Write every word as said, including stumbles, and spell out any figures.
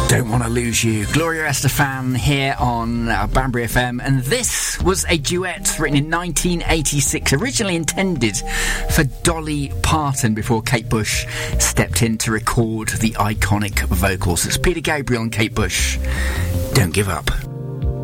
Don't Want to Lose You. Gloria Estefan here on uh, Banbury F M, and this was a duet written in nineteen eighty-six, originally intended for Dolly Parton before Kate Bush stepped in to record the iconic vocals. It's Peter Gabriel and Kate Bush. Don't Give Up.